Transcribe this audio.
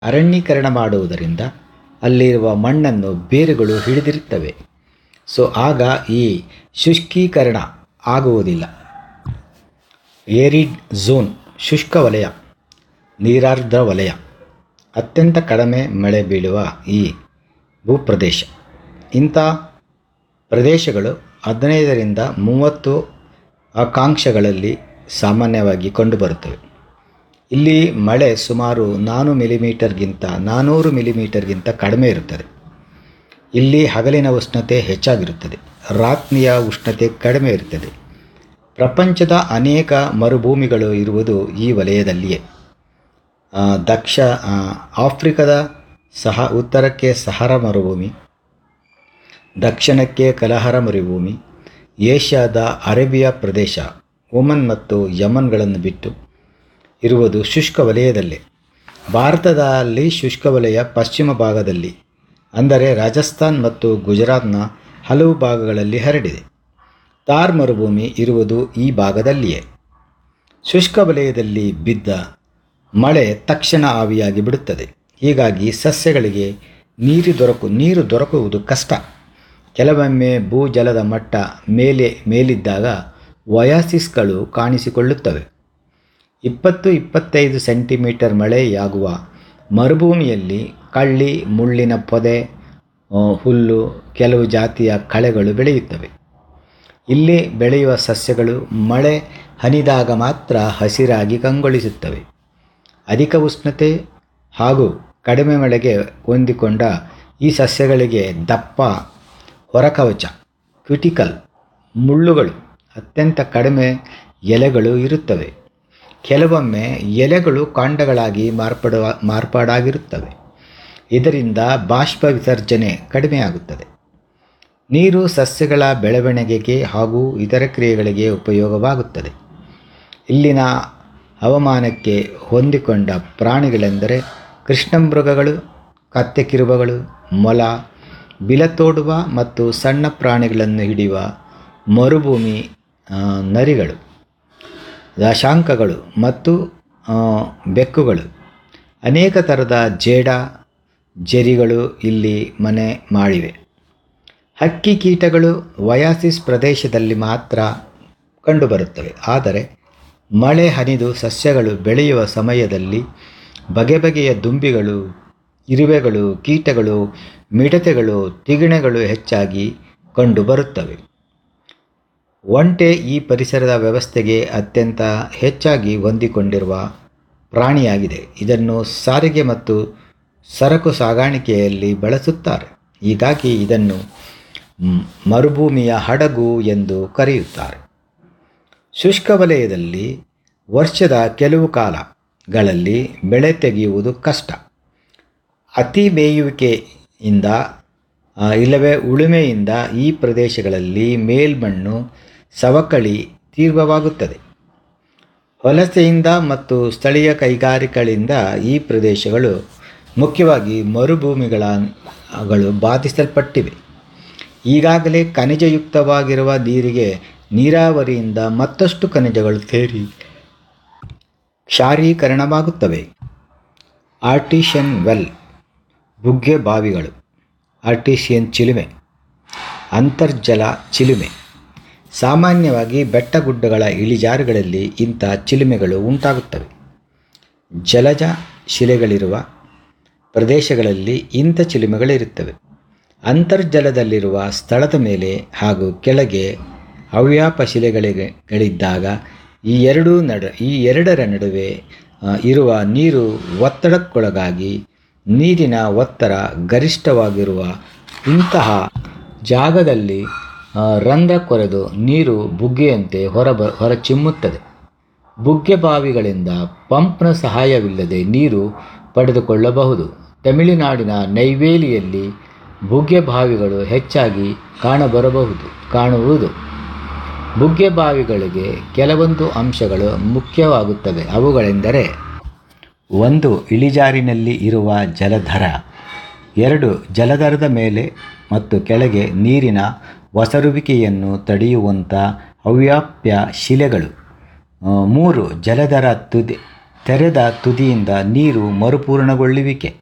ಅರಣ್ಯೀಕರಣ ಮಾಡುವುದರಿಂದ ಅಲ್ಲಿರುವ ಮಣ್ಣನ್ನು ಬೇರುಗಳು ಹಿಡಿದಿರುತ್ತವೆ. ಸೊ ಆಗ ಈ ಶುಷ್ಕೀಕರಣ ಆಗುವುದಿಲ್ಲ. ಏರಿಡ್ ಝೋನ್ ಶುಷ್ಕ ವಲಯ, ನೀರಾರ್ದ್ರ ವಲಯ, ಅತ್ಯಂತ ಕಡಿಮೆ ಮಳೆ ಬೀಳುವ ಈ ಭೂಪ್ರದೇಶ. ಇಂಥ ಪ್ರದೇಶಗಳು 15ರಿಂದ 30 ಅಕ್ಷಾಂಶಗಳಲ್ಲಿ ಸಾಮಾನ್ಯವಾಗಿ ಕಂಡುಬರುತ್ತವೆ. ಇಲ್ಲಿ ಮಳೆ ಸುಮಾರು 400 ಮಿಲಿಮೀಟರ್ಗಿಂತ ಕಡಿಮೆ ಇರುತ್ತದೆ. ಇಲ್ಲಿ ಹಗಲಿನ ಉಷ್ಣತೆ ಹೆಚ್ಚಾಗಿರುತ್ತದೆ, ರಾತ್ರಿಯ ಉಷ್ಣತೆ ಕಡಿಮೆ ಇರುತ್ತದೆ. ಪ್ರಪಂಚದ ಅನೇಕ ಮರುಭೂಮಿಗಳು ಇರುವುದು ಈ ವಲಯದಲ್ಲಿಯೇ. ಆಫ್ರಿಕಾದ ಉತ್ತರಕ್ಕೆ ಸಹರಾ ಮರುಭೂಮಿ, ದಕ್ಷಿಣಕ್ಕೆ ಕಲಹರ ಮರುಭೂಮಿ, ಏಷ್ಯಾದ ಅರೇಬಿಯಾ ಪ್ರದೇಶ, ಒಮನ್ ಮತ್ತು ಯಮನ್ಗಳನ್ನು ಬಿಟ್ಟು ಇರುವುದು ಶುಷ್ಕ ವಲಯದಲ್ಲೇ. ಭಾರತದಲ್ಲಿ ಶುಷ್ಕ ವಲಯ ಪಶ್ಚಿಮ ಭಾಗದಲ್ಲಿ, ಅಂದರೆ ರಾಜಸ್ಥಾನ್ ಮತ್ತು ಗುಜರಾತ್ನ ಹಲವು ಭಾಗಗಳಲ್ಲಿ ಹರಡಿದೆ. ಥಾರ್ ಮರುಭೂಮಿ ಇರುವುದು ಈ ಭಾಗದಲ್ಲಿಯೇ. ಶುಷ್ಕ ವಲಯದಲ್ಲಿ ಬಿದ್ದ ಮಳೆ ತಕ್ಷಣ ಆವಿಯಾಗಿ ಬಿಡುತ್ತದೆ. ಹೀಗಾಗಿ ಸಸ್ಯಗಳಿಗೆ ನೀರು ದೊರಕುವುದು ಕಷ್ಟ. ಕೆಲವೊಮ್ಮೆ ಭೂಜಲದ ಮಟ್ಟ ಮೇಲಿದ್ದಾಗ ಒಯಾಸಿಸ್ಗಳು ಕಾಣಿಸಿಕೊಳ್ಳುತ್ತವೆ. 20-25 ಸೆಂಟಿಮೀಟರ್ ಮಳೆಯಾಗುವ ಮರುಭೂಮಿಯಲ್ಲಿ ಕಳ್ಳಿ, ಮುಳ್ಳಿನ ಪೊದೆ, ಹುಲ್ಲು, ಕೆಲವು ಜಾತಿಯ ಕಳೆಗಳು ಬೆಳೆಯುತ್ತವೆ. ಇಲ್ಲಿ ಬೆಳೆಯುವ ಸಸ್ಯಗಳು ಮಳೆ ಹನಿದಾಗ ಮಾತ್ರ ಹಸಿರಾಗಿ ಕಂಗೊಳಿಸುತ್ತವೆ. ಅಧಿಕ ಉಷ್ಣತೆ ಹಾಗೂ ಕಡಿಮೆ ಮಳೆಗೆ ಹೊಂದಿಕೊಂಡ ಈ ಸಸ್ಯಗಳಿಗೆ ದಪ್ಪ ಹೊರಕವಚ, ಕ್ಯುಟಿಕಲ್, ಮುಳ್ಳುಗಳು, ಅತ್ಯಂತ ಕಡಿಮೆ ಎಲೆಗಳು ಇರುತ್ತವೆ. ಕೆಲವೊಮ್ಮೆ ಎಲೆಗಳು ಕಾಂಡಗಳಾಗಿ ಮಾರ್ಪಾಡಾಗಿರುತ್ತವೆ. ಇದರಿಂದ ಬಾಷ್ಪ ವಿಸರ್ಜನೆ ಕಡಿಮೆಯಾಗುತ್ತದೆ. ನೀರು ಸಸ್ಯಗಳ ಬೆಳವಣಿಗೆಗೆ ಹಾಗೂ ಇತರ ಕ್ರಿಯೆಗಳಿಗೆ ಉಪಯೋಗವಾಗುತ್ತದೆ. ಇಲ್ಲಿನ ಹವಾಮಾನಕ್ಕೆ ಹೊಂದಿಕೊಂಡ ಪ್ರಾಣಿಗಳೆಂದರೆ ಕೃಷ್ಣಮೃಗಗಳು, ಕತ್ತೆ ಕಿರುಬಗಳು, ಮೊಲ, ಬಿಲತೋಡುವ ಮತ್ತು ಸಣ್ಣ ಪ್ರಾಣಿಗಳನ್ನು ಹಿಡಿಯುವ ಮರುಭೂಮಿ ನರಿಗಳು, ದಶಾಂಕಗಳು ಮತ್ತು ಬೆಕ್ಕುಗಳು. ಅನೇಕ ಥರದ ಜೇಡ, ಜೆರಿಗಳು ಇಲ್ಲಿ ಮನೆ ಮಾಡಿವೆ. ಹಕ್ಕಿ ಕೀಟಗಳು ಒಯಾಸಿಸ್ ಪ್ರದೇಶದಲ್ಲಿ ಮಾತ್ರ ಕಂಡುಬರುತ್ತವೆ. ಆದರೆ ಮಳೆ ಹನಿದು ಸಸ್ಯಗಳು ಬೆಳೆಯುವ ಸಮಯದಲ್ಲಿ ಬಗೆ ಬಗೆಯ ದುಂಬಿಗಳು, ಇರುವೆಗಳು, ಕೀಟಗಳು, ಮಿಡತೆಗಳು, ತಿಗಣೆಗಳು ಹೆಚ್ಚಾಗಿ ಕಂಡುಬರುತ್ತವೆ. ಒಂಟೆ ಈ ಪರಿಸರದ ವ್ಯವಸ್ಥೆಗೆ ಅತ್ಯಂತ ಹೆಚ್ಚಾಗಿ ಹೊಂದಿಕೊಂಡಿರುವ ಪ್ರಾಣಿಯಾಗಿದೆ. ಇದನ್ನು ಸಾರಿಗೆ ಮತ್ತು ಸರಕು ಸಾಗಾಣಿಕೆಯಲ್ಲಿ ಬಳಸುತ್ತಾರೆ. ಹೀಗಾಗಿ ಇದನ್ನು ಮರುಭೂಮಿಯ ಹಡಗು ಎಂದು ಕರೆಯುತ್ತಾರೆ. ಶುಷ್ಕ ವಲಯದಲ್ಲಿ ವರ್ಷದ ಕೆಲವು ಕಾಲಗಳಲ್ಲಿ ಬೆಳೆ ತೆಗೆಯುವುದು ಕಷ್ಟ. ಅತಿ ಬೇಯುವಿಕೆಯಿಂದ ಇಲ್ಲವೇ ಉಳುಮೆಯಿಂದ ಈ ಪ್ರದೇಶಗಳಲ್ಲಿ ಮೇಲ್ಮಣ್ಣು ಸವಕಳಿ ತೀವ್ರವಾಗುತ್ತದೆ. ವಲಸೆಯಿಂದ ಮತ್ತು ಸ್ಥಳೀಯ ಕೈಗಾರಿಕೆಗಳಿಂದ ಈ ಪ್ರದೇಶಗಳು, ಮುಖ್ಯವಾಗಿ ಮರುಭೂಮಿಗಳು ಬಾಧಿಸಲ್ಪಟ್ಟಿವೆ. ಈಗಾಗಲೇ ಖನಿಜಯುಕ್ತವಾಗಿರುವ ನೀರಿಗೆ ನೀರಾವರಿಯಿಂದ ಮತ್ತಷ್ಟು ಖನಿಜಗಳು ಸೇರಿ ಕ್ಷಾರೀಕರಣವಾಗುತ್ತವೆ. ಆರ್ಟಿಷಿಯನ್ ವೆಲ್, ಬುಗ್ಗೆ ಬಾವಿಗಳು, ಆರ್ಟಿಷಿಯನ್ ಚಿಲುಮೆ, ಅಂತರ್ಜಲ ಚಿಲುಮೆ. ಸಾಮಾನ್ಯವಾಗಿ ಬೆಟ್ಟಗುಡ್ಡಗಳ ಇಳಿಜಾರುಗಳಲ್ಲಿ ಇಂಥ ಚಿಲುಮೆಗಳು ಉಂಟಾಗುತ್ತವೆ. ಜಲಜ ಶಿಲೆಗಳಿರುವ ಪ್ರದೇಶಗಳಲ್ಲಿ ಇಂಥ ಚಿಲುಮೆಗಳಿರುತ್ತವೆ. ಅಂತರ್ಜಲದಲ್ಲಿರುವ ಸ್ಥಳದ ಮೇಲೆ ಹಾಗೂ ಕೆಳಗೆ ಅವ್ಯಾಪ ಶಿಲೆಗಳಿದ್ದಾಗ ಈ ಎರಡರ ನಡುವೆ ಇರುವ ನೀರು ಒತ್ತಡಕ್ಕೊಳಗಾಗಿ ನೀರಿನ ಒತ್ತಡ ಗರಿಷ್ಠವಾಗಿರುವ ಇಂತಹ ಜಾಗದಲ್ಲಿ ರಂಧ್ರ ಕೊರೆದು ನೀರು ಬುಗ್ಗೆಯಂತೆ ಹೊರಚಿಮ್ಮುತ್ತದೆ. ಬುಗ್ಗೆ ಬಾವಿಗಳಿಂದ ಪಂಪ್ನ ಸಹಾಯವಿಲ್ಲದೆ ನೀರು ಪಡೆದುಕೊಳ್ಳಬಹುದು. ತಮಿಳುನಾಡಿನ ನೈವೇಲಿಯಲ್ಲಿ ಬುಗ್ಗೆ ಬಾವಿಗಳು ಹೆಚ್ಚಾಗಿ ಕಾಣುವುದು. ಬುಗ್ಗೆ ಬಾವಿಗಳಿಗೆ ಕೆಲವೊಂದು ಅಂಶಗಳು ಮುಖ್ಯವಾಗುತ್ತವೆ. ಅವುಗಳೆಂದರೆ: 1. ಇಳಿಜಾರಿನಲ್ಲಿ ಇರುವ ಜಲಧರ. 2. ಜಲಧರದ ಮೇಲೆ ಮತ್ತು ಕೆಳಗೆ ನೀರಿನ ಒಸರುವಿಕೆಯನ್ನು ತಡೆಯುವಂಥ ಅವ್ಯಾಪ್ಯ ಶಿಲೆಗಳು. 3. ಜಲಧರ ತೆರೆದ ತುದಿಯಿಂದ ನೀರು ಮರುಪೂರ್ಣಗೊಳ್ಳುವಿಕೆ.